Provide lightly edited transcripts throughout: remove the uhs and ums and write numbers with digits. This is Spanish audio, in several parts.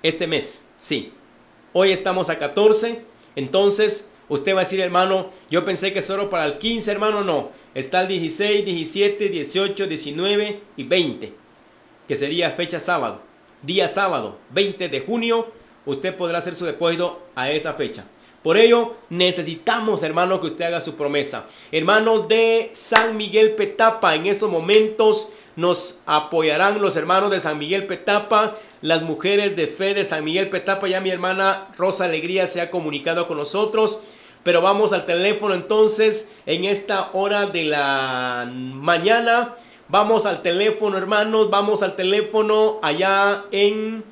Este mes, sí. Hoy estamos a 14. Entonces usted va a decir, hermano, yo pensé que solo para el 15, hermano. No, está el 16, 17, 18, 19 y 20, que sería fecha sábado. Día sábado, 20 de junio, usted podrá hacer su depósito a esa fecha. Por ello, necesitamos, hermano, que usted haga su promesa. Hermanos de San Miguel Petapa, en estos momentos nos apoyarán los hermanos de San Miguel Petapa, las mujeres de fe de San Miguel Petapa. Ya mi hermana Rosa Alegría se ha comunicado con nosotros. Pero vamos al teléfono entonces en esta hora de la mañana. Vamos al teléfono, hermanos. Vamos al teléfono allá en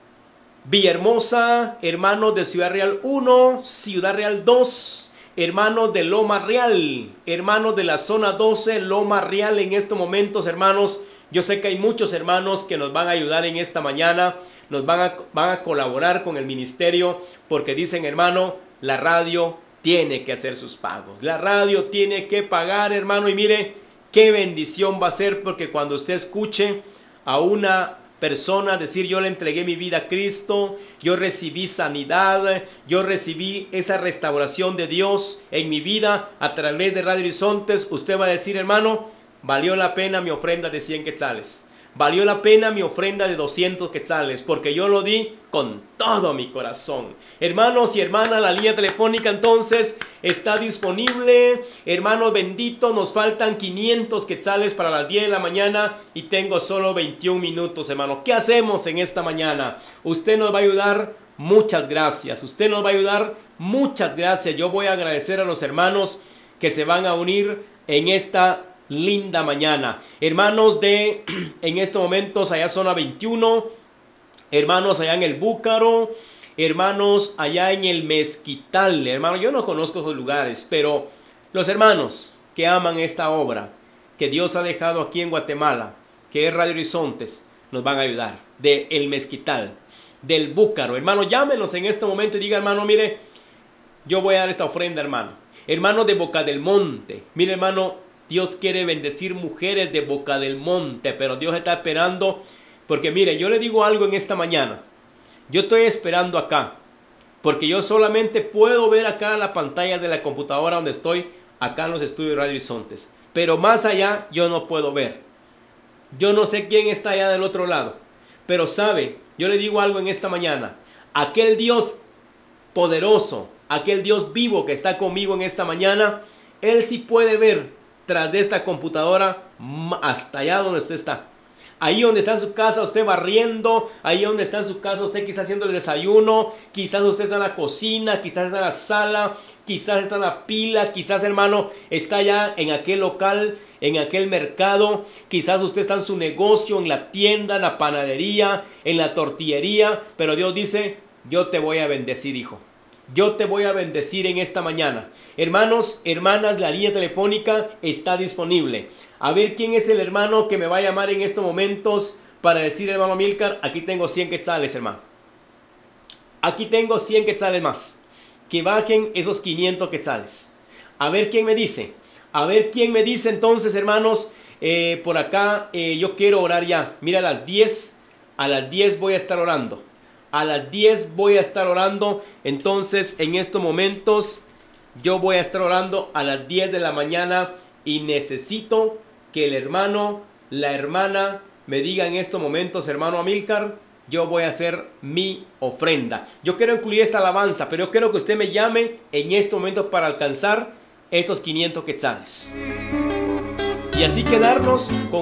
Villahermosa, hermanos de Ciudad Real 1, Ciudad Real 2, hermanos de Loma Real, hermanos de la zona 12, Loma Real. En estos momentos, hermanos, yo sé que hay muchos hermanos que nos van a ayudar en esta mañana, nos van a colaborar con el ministerio, porque dicen, hermano, la radio tiene que hacer sus pagos, la radio tiene que pagar, hermano. Y mire qué bendición va a ser, porque cuando usted escuche a una persona decir, yo le entregué mi vida a Cristo, yo recibí sanidad, yo recibí esa restauración de Dios en mi vida a través de Radio Horizontes, usted va a decir, hermano, valió la pena mi ofrenda de 100 quetzales, valió la pena mi ofrenda de 200 quetzales, porque yo lo di con todo mi corazón. Hermanos y hermanas, la línea telefónica entonces está disponible. Hermanos benditos, nos faltan 500 quetzales para las 10 de la mañana y tengo solo 21 minutos, hermano. ¿Qué hacemos en esta mañana? Usted nos va a ayudar. Muchas gracias. Usted nos va a ayudar. Muchas gracias. Yo voy a agradecer a los hermanos que se van a unir en esta linda mañana. Hermanos de en estos momentos allá zona 21, hermanos allá en el Búcaro, hermanos allá en el Mezquital. Hermano, yo no conozco esos lugares, pero los hermanos que aman esta obra que Dios ha dejado aquí en Guatemala, que es Radio Horizontes, nos van a ayudar. De el Mezquital, del Búcaro, hermano, llámenos en este momento y diga, hermano, mire, yo voy a dar esta ofrenda, hermano. Hermano de Boca del Monte, mire, hermano, Dios quiere bendecir mujeres de Boca del Monte, pero Dios está esperando, porque mire, yo le digo algo en esta mañana. Yo estoy esperando acá, porque yo solamente puedo ver acá la pantalla de la computadora donde estoy, acá en los estudios de Radio Horizontes. Pero más allá yo no puedo ver. Yo no sé quién está allá del otro lado, pero sabe, yo le digo algo en esta mañana. Aquel Dios poderoso, aquel Dios vivo que está conmigo en esta mañana, Él sí puede ver tras de esta computadora hasta allá donde usted está. Ahí donde está en su casa usted barriendo, ahí donde está en su casa usted quizás haciendo el desayuno, quizás usted está en la cocina, quizás está en la sala, quizás está en la pila, quizás, hermano, está allá en aquel local, en aquel mercado, quizás usted está en su negocio, en la tienda, en la panadería, en la tortillería, pero Dios dice, yo te voy a bendecir, hijo. Yo te voy a bendecir en esta mañana. Hermanos, hermanas, la línea telefónica está disponible. A ver quién es el hermano que me va a llamar en estos momentos para decir, hermano Amílcar, aquí tengo 100 quetzales, hermano. Aquí tengo 100 quetzales más. Que bajen esos 500 quetzales. A ver quién me dice. A ver quién me dice entonces, hermanos. Por acá yo quiero orar ya. Mira, a las 10 voy a estar orando. A las 10 voy a estar orando. Entonces, en estos momentos, yo voy a estar orando a las 10 de la mañana. Y necesito que el hermano, la hermana, me diga en estos momentos, hermano Amílcar, yo voy a hacer mi ofrenda. Yo quiero incluir esta alabanza, pero yo quiero que usted me llame en estos momentos para alcanzar estos 500 quetzales. Y así quedarnos con